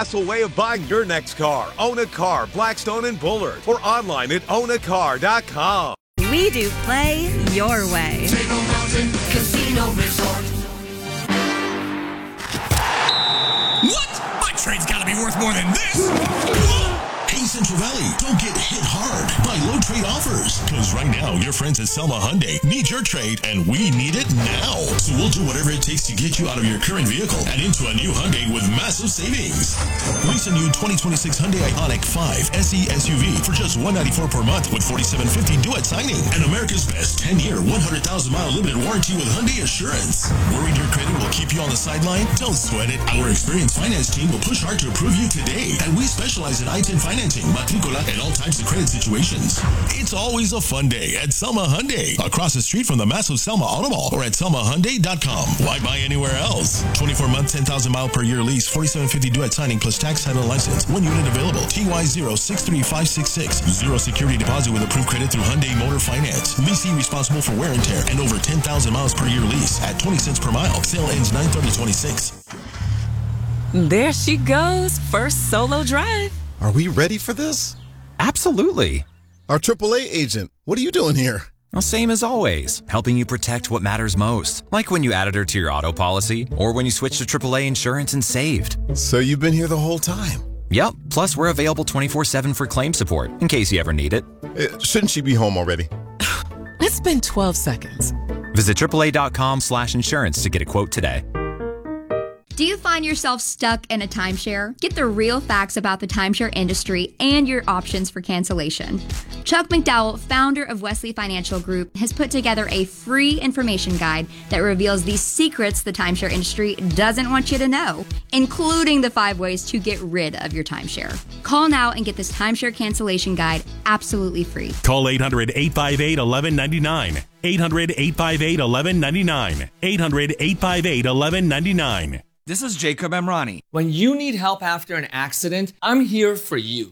no-hassle way of buying your next car. Own a Car, Blackstone and Bullard, or online at ownacar.com. We do play your way. Table Mountain Casino Resort. What? My trade's gotta be worth more than this! Hey, Central Valley, don't get hit hard by low trade offers. Because right now, your friends at Selma Hyundai need your trade, and we need it now. So we'll do whatever it takes to get you out of your current vehicle and into a new Hyundai with massive savings. Lease a new 2026 Hyundai Ioniq 5 SE SUV for just $194 per month with $4,750 due at signing. And America's best 10-year, 100,000-mile limited warranty with Hyundai Assurance. Worried your credit will keep you on the sideline? Don't sweat it. Our experienced finance team will push hard to approve you today. And we specialize in I-10 financing, matricola, and all types of credit situations. It's always a fun day at Selma Hyundai, across the street from the massive Selma Auto Mall, or at selmahyundai.com. Why buy anywhere else? 24-month, 10,000-mile per year lease, $4,750 due at signing, plus tax, title, and license. One unit available. TY063566. Zero security deposit with approved credit through Hyundai Motor Finance. Leasing responsible for wear and tear, and over 10,000 miles per year lease at 20 cents per mile. Sale ends 9/30/26. There she goes, first solo drive. Are we ready for this? Absolutely. Our AAA agent, what are you doing here? Well, same as always, helping you protect what matters most. Like when you added her to your auto policy, or when you switched to AAA insurance and saved. So you've been here the whole time? Yep, plus we're available 24/7 for claim support, in case you ever need it. Shouldn't she be home already? It's been 12 seconds. Visit AAA.com/insurance to get a quote today. Do you find yourself stuck in a timeshare? Get the real facts about the timeshare industry and your options for cancellation. Chuck McDowell, founder of Wesley Financial Group, has put together a free information guide that reveals the secrets the timeshare industry doesn't want you to know, including the 5 ways to get rid of your timeshare. Call now and get this timeshare cancellation guide absolutely free. Call 800-858-1199. 800-858-1199. 800-858-1199. This is Jacob Emrani. When you need help after an accident, I'm here for you.